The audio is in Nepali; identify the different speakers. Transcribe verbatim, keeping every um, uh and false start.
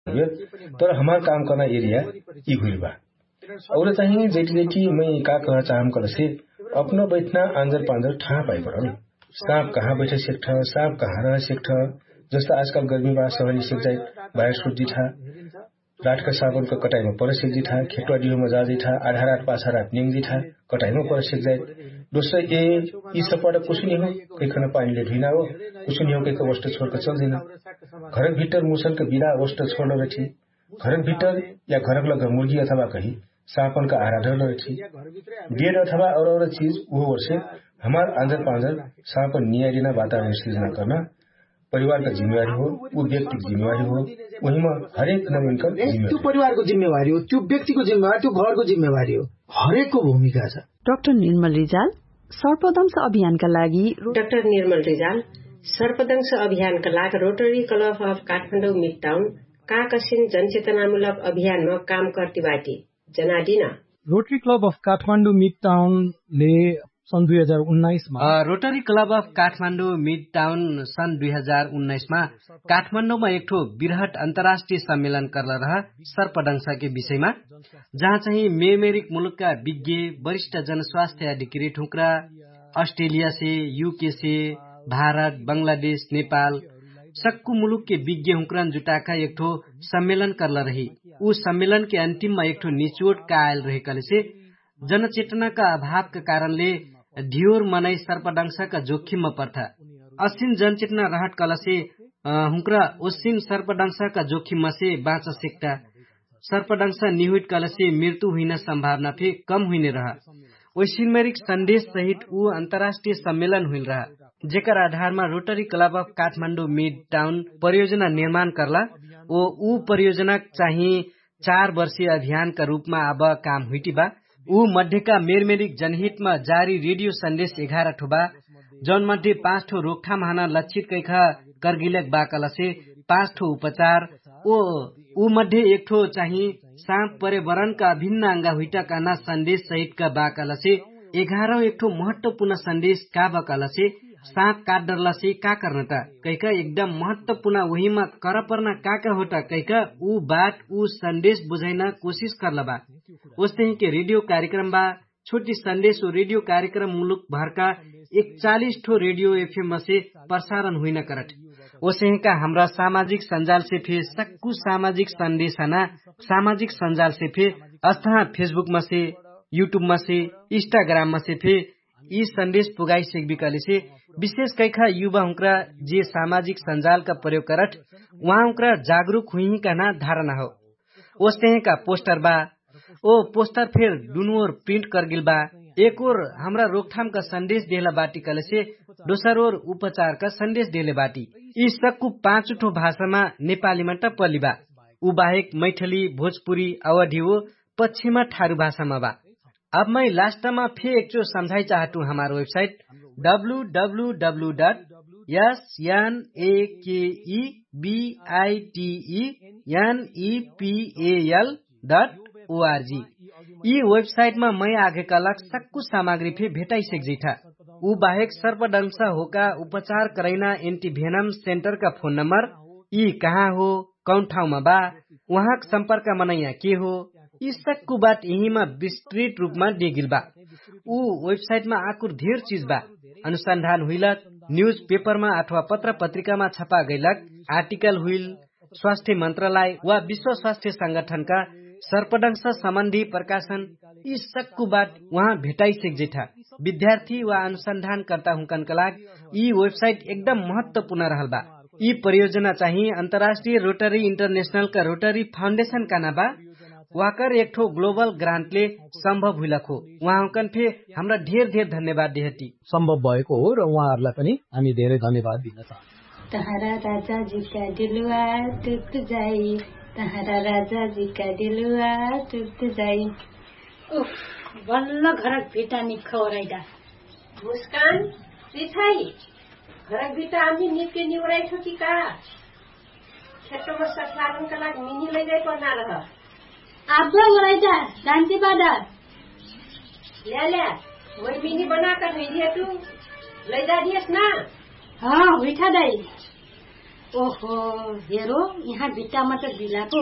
Speaker 1: तर हमार काम करना एरिया ई हुई बा और चाहिए जेटी जेटी मैं का कह चाहम कल से अपना बैठना आंजर पांजर ठा पाई करल सांप कहाँ बैठे सेक्ठ सांप कहाँ रह सेक्ठ जस्तो आजकल गर्मी बा सहरी सेक जाए बाहिर सुजी था रात का साबुन का कटाई में पर सेक था खेतवा डिहो में जा था आधा रात पाछा रात निंग था कटाई में पर सेक जाए दोस्तों ये ये सब पड़ा कुछ नहीं हो कहीं खाना पानी ले ढीना हो कुछ नहीं हो कहीं का वस्त्र छोड़कर चल देना घर भीतर मुसल के बिना वस्त्र छोड़ रही घर भीतर या घर लग मुर्गी अथवा कहीं सापन का आराधन रही बेड अथवा और और चीज वो वर्ष हमार आंजर पांजर सापन नियारिना वातावरण सृजना करना परिवार का जिम्मेवारी हो वो व्यक्ति की जिम्मेवारी हो वही में हरेक नवीन का
Speaker 2: त्यो परिवार को जिम्मेवारी हो त्यो व्यक्ति को जिम्मेवारी त्यो घर को जिम्मेवारी हो हरेक को भूमिका छ।
Speaker 3: डाक्टर निर्मल रिजाल सर्पदंश अभियानका लागि
Speaker 4: डाक्टर निर्मल रिजाल सर्पदंश अभियानका लागि rotary club of Kathmandu mid town काकसिन जनचेतनामूलक अभियानमा काम गर्दै बाटी जनादिन
Speaker 5: rotary club of Kathmandu mid टाउनले सन् दुई हजार उन्नाइसमा
Speaker 6: rotary club of Kathmandu mid town सन् दुई हजार उन्नाइसमा काठमाडौँमा एक ठो बृहत अन्तर्राष्ट्रिय सम्मेलन कर रहा सर्पदंश के विषयमा जहाँ चाहिँ मेमेरिक मुलुक का विज्ञ वरिष्ठ जनस्वास्थ्य अधिकारी ठुक्रा अस्ट्रेलिया से यूके से भारत बांग्लादेश नेपाल सक्कु मुलुक के विज्ञ हुक्रान जुटाका एक ठो सम्मेलन कर रही उस सम्मेलन के अंतिम में एक ठो निचोट का आयल रहेकाले से जनचेतना का अभाव के कारणले ढियोर मनाई सर्पदंशा का जोखिम में पर्था असिन जनचेतना रहट कला से हुक्रा ओसिन सर्पदंशा का जोखिम में से बाँच सेक्टा सर्पदंशा निहुट कला से मृत्यु हुने संभावना फे कम हुने रहा ओसिनमेरिक संदेश सहित ऊ अंतर्राष्ट्रीय सम्मेलन हुई रहा जेकर आधार में rotary club of Kathmandu mid town परियोजना निर्माण करला ओ ऊ परियोजना चाहिए चार वर्षीय अभियान का रूप में अब काम हुई बा ऊ मध्य का मेरमेरिक जनहित में जारी रेडियो संदेश एघार ठो बा जौन मध्ये पांच ठो रोकथाम हाना लक्षित कैखा करगिलक बाकला से पांच ठो उपचार ओ ऊ मध्य एक ठो चाहिए सांप पर्यावरण का अभिन्न अंगा हुईटा काना संदेश सहित का बाकला से एघारौं एक ठो महत्वपूर्ण संदेश का बाकला से सांप काट डरला से का करना था कैका एकदम महत्वपूर्ण वही में कर परना का का होता कैका ऊ बात ऊ संदेश बुझाइना कोशिश करला बा उसते ही के रेडियो कार्यक्रम बा छोटी संदेश और रेडियो कार्यक्रम मुलुक भर का इकचालीस ठो रेडियो एफएम से प्रसारण हुई न करट ओसे का हमरा सामाजिक संजाल से फिर सक्कु सामाजिक संदेश आना सामाजिक संजाल से फिर अस्थान फेसबुक में से यूट्यूब में से इंस्टाग्राम में से फिर ई संदेश पुगाई सेकबिकाले से विशेष कैखा युवा हुक्रा जे सामाजिक संजाल का प्रयोग करट वहाँ हुक्रा जागरूक हुई का ना धारणा हो ओस्ते का पोस्टर बा ओ पोस्टर फिर दुनू और प्रिंट कर गिल बा एक और हमरा रोकथाम का संदेश देला बाटी कले से दोसर और उपचार का संदेश देले बाटी यी सबको पाँच ठो भाषा में नेपाली में टपली बा उ बाहेक मैथिली भोजपुरी अवधी हो पश्चिमा ठारू भाषा में बा अब मैं लास्ट में फिर एक चो समझाई चाहतू हमारा website W W W dot S N A के E B I T E N E P A L dot O R G यी वेबसाइट में मैं आगे का लग सक्कु सामग्री फिर भेटाई सेक था उ बाहेक सर्पदंश होका उपचार करैना एंटीवेनम सेंटर का फोन नंबर यी कहाँ हो कौन ठाउँ में बा वहाँ संपर्क मनैया के हो यी सक्कु बात यही में विस्तृत रूप में देगिल बा उ वेबसाइट में आकुर ढेर चीज बा अनुसंधान हुइलक न्यूज पेपर में अथवा पत्र पत्रिका में छपा गइलक आर्टिकल हुइल स्वास्थ्य मंत्रालय वा विश्व स्वास्थ्य संगठन का सर्पदंश संबंधी प्रकाशन यी सक्कु बात वहाँ भेटाई सेक जेठा विद्यार्थी वा अनुसंधान करता हुकन का लाग यी वेबसाइट एकदम महत्वपूर्ण रहल बा यी परियोजना चाहिए अंतर्राष्ट्रीय रोटरी इंटरनेशनल का रोटरी फाउंडेशन का नाबा वाकर एक ठो ग्लोबल ग्रांट ले संभव हुइलक हो वहाँ हुकन फिर हमरा ढेर ढेर धन्यवाद देहती
Speaker 5: संभव भएको हो र उहाँहरुलाई पनि हामी धेरै धन्यवाद दिन चाहन्छौं
Speaker 7: तहरा राजा जी का दिलवा टूट जाई तहरा राजा जी का दिलवा टूट जाई उफ बल्ल घरक भिटा निखो राइदा
Speaker 4: मुस्कान रिथाई घरक भिटा हामी निके निउराइ छ कि का खेतमा सफालन का लागि मिनी लै जाई पर्ना रह
Speaker 7: आब्बा राइदा जान्ते बादा
Speaker 4: ले ले वही मिनी बनाकर भेजिए तू ले जा दियस ना
Speaker 7: हाँ हुइठा दाई ओहो हेरो यहाँ भित्तामा त बिलाको